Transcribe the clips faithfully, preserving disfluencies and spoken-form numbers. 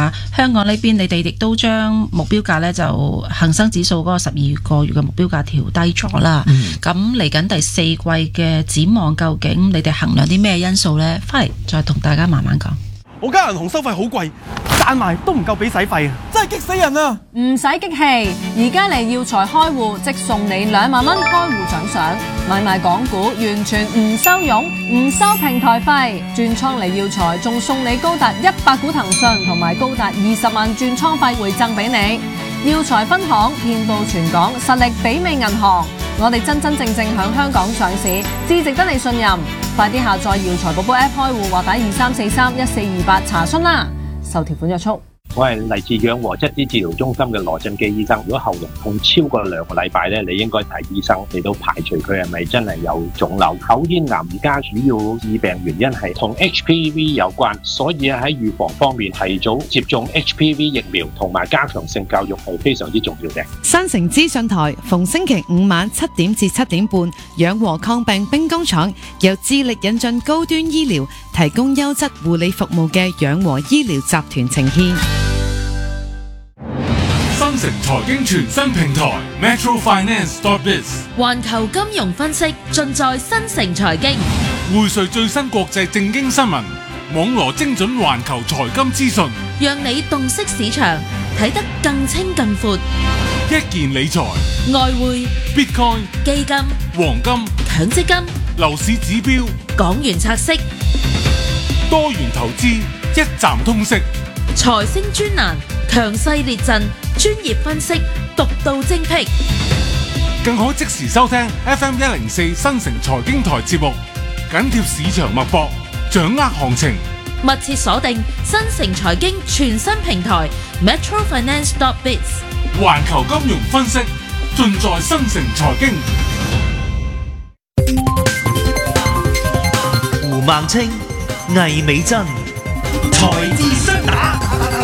下香港呢邊，你哋亦都將目標價呢，就恒生指數嗰個十二個月嘅目標價調低咗啦。咁嚟緊第四季嘅展望，究竟你哋衡量啲咩因素呢？翻嚟再同大家慢慢講。 我間銀行收費好貴，賺埋都唔夠俾使費啊！真係激死人啊！ 唔使激氣，而家嚟耀才開戶即送你兩萬蚊開戶獎賞，買賣港股完全唔收佣，唔收平台費，轉倉嚟耀才仲送你高達一百股騰訊同埋高達二十萬轉倉費回贈俾你。耀才分行遍佈全港，實力媲美銀行，我哋真真正正響香港上市，至值得你信任。快啲下載耀才寶寶 App 開戶或打二三四三一四二八查詢啦。受條款約束。 我係嚟自養和質子治療中心嘅羅振基醫生。如果喉嚨痛超過兩個禮拜咧，你應該睇醫生嚟到排除佢係咪真係有腫瘤。口咽癌而家主要致病原因係同 H P V 有關，所以喺預防方面提早接種 H P V 疫苗同埋加強性教育係非常之重要嘅。 新城資訊台逢星期五晚七點至七點半，養和抗病兵工廠由致力引進高端醫療，提供優質護理服務嘅養和醫療集團呈獻。 新城財經全新平台 Metro Finance dot biz， 環球金融分析盡在新城財經， 匯萃最新國際政經新聞，網羅精準環球財金資訊， 讓你洞悉市場，睇得更清更闊。 一件理財、 外匯、 Bitcoin、 基金、 黃金、 強積金、 樓市指標、 港元拆息、 多元投資，一站通識。 財星專欄，強勢列陣，專業分析，獨到精闢， 更可即時收聽 F M 一零四新城財經台節目，緊貼市場脈搏，掌握行情， 密切鎖定新城財經全新平台 Metro Finance dot biz， 環球金融分析盡在新城財經。 胡孟青、魏美珍，財智雙打。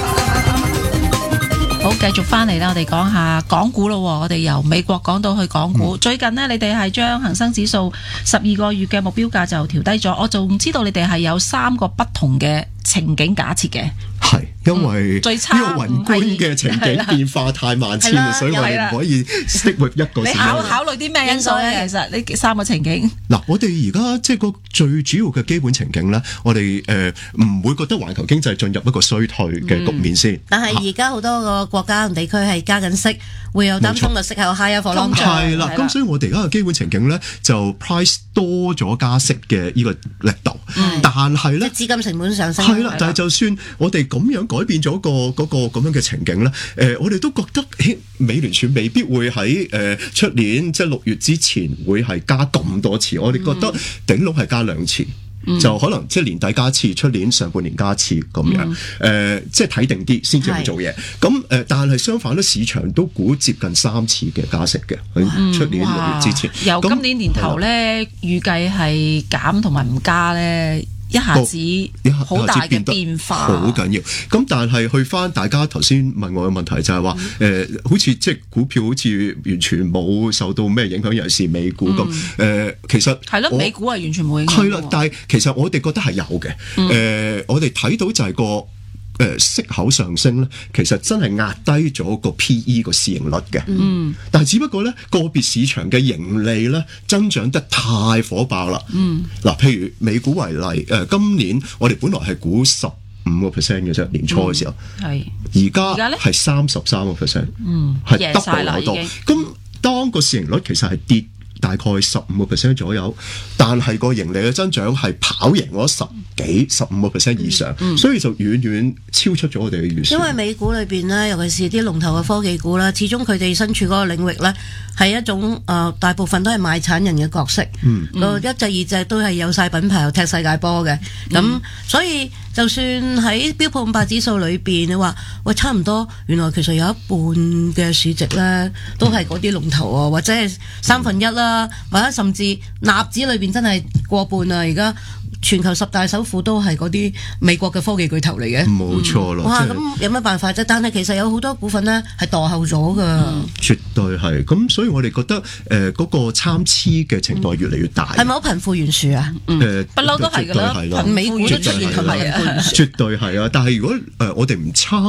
好，繼續翻嚟啦，我哋講下港股咯。我哋由美國講到去港股。嗯、最近呢，你哋係將恒生指數十二個月嘅目標價就調低咗。我仲知道你哋係有三個不同嘅情景假設嘅。 係，因為最差呢個宏觀嘅情景變化太萬千啦，所以我哋唔可以 stick with 一個。 你考考慮啲咩因素咧？其實呢三個情景。 嗱，我哋而家即係個最主要嘅基本情景咧，我哋誒唔會覺得環球經濟進入一個衰退嘅局面先。 嗯、但係而家好多個國家同地區係加緊息，會有擔心個息口 high for longer。 係啦，咁所以我哋而家嘅基本情景咧就 price 多咗加息嘅呢個力度，嗯、但係咧資金成本上升。 係啦，但係就算我哋咁樣改變咗個嗰個咁樣嘅情景咧，誒，我哋都覺得美聯儲未必會喺誒出年即係六月之前會係加咁多次，我哋覺得頂籠係加兩次。嗯、就可能即係年底加一次，出年上半年加一次咁樣，誒、嗯呃，即係睇定啲先至去做嘢。咁誒、呃，但係相反咧，市場都估接近三次嘅加息嘅，喺出年六月之前。 由今年年頭咧，預計係減同埋唔加咧。一下子好大嘅變化， 好緊要。咁但係去翻大家頭先問我嘅問題就係話，誒、嗯呃，好似即係股票好似完全冇受到咩影響，尤其是美股咁。誒、嗯呃，其實係咯，美股係完全冇影響。 係啦，但係其實我哋覺得係有嘅。誒、嗯呃，我哋睇到就係個。誒息口上升咧，其實真係壓低咗個 P E 個市盈率嘅。嗯，但係只不過咧，個別市場嘅盈利咧增長得太火爆啦。嗯，嗱，譬如美股為例，誒、呃、今年我哋本來係估十五個 percent 嘅啫，年初嘅時候，係而家咧係三十三個 percent，嗯，係 double 好多。咁當個市盈率其實係跌大概十五個 percent 左右，但係個盈利嘅增長係跑贏咗十幾十五個 percent 以上，嗯、所以就遠遠超出咗我哋嘅預算。 因為美股裏邊咧，尤其是啲龍頭嘅科技股啦，始終佢哋身處嗰個領域咧，係一種誒、呃、大部分都係賣產人嘅角色。嗯，個一隻二隻都係有晒品牌又踢世界波嘅，咁、嗯、所以就算喺標普五百指數裏邊，你話喂差唔多，原來其實有一半嘅市值咧都係嗰啲龍頭啊，或者係三分一啦。或者甚至納指裏邊真係過半啦，而家全球十大首富都係嗰啲美國嘅科技巨頭嚟嘅， 冇錯咯。 哇，咁有乜辦法啫？但係其實有好多股份咧係墮後咗噶、嗯， 絕對係。咁所以我哋覺得誒嗰、呃嗰個參差嘅程度係越嚟越大。係咪好貧富懸殊啊？ 誒、嗯，不嬲、呃、都係噶啦，貧美股都出現係啊， 絕對係啊。但係如果誒、呃、我哋唔參